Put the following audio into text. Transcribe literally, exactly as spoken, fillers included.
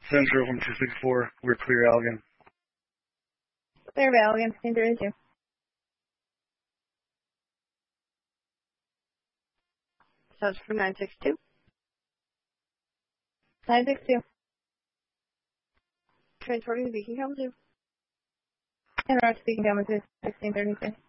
Central from two six four. We're clear, Allegan. Clear, Allegan. sixteen thirty-two. Sounds from nine six two. nine six two. Transporting to Beacon Kalamazoo. And Route to Beacon Kalamazoo, sixteen thirty-two.